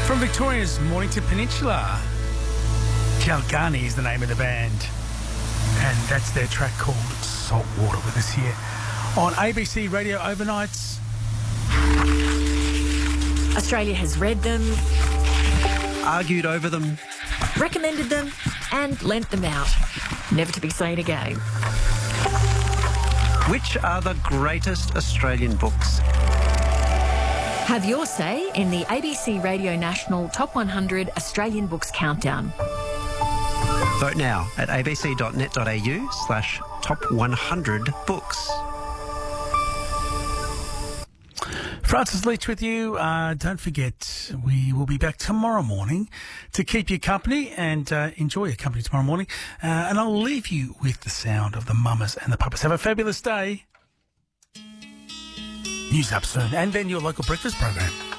From Victoria's Mornington Peninsula, Galgani is the name of the band, and that's their track called Salt Water with us here on ABC Radio Overnights. Australia has read them, argued over them, recommended them, and lent them out, never to be seen again. Which are the greatest Australian books? Have your say in the ABC Radio National Top 100 Australian Books Countdown. Vote now at abc.net.au/top100books. Francis Leach with you. Don't forget, we will be back tomorrow morning to keep you company and enjoy your company tomorrow morning. And I'll leave you with the sound of the Mamas and the Papas. Have a fabulous day. News up soon. And then your local breakfast program.